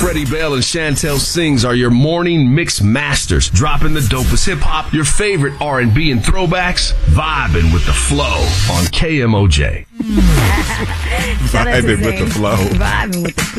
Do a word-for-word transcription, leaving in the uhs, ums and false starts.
Freddie Bell and Chantel Sings are your morning mix masters, dropping the dopest hip-hop, your favorite R and B and throwbacks, vibing with the flow on K M O J. Vibing with the flow. Vibing with the flow.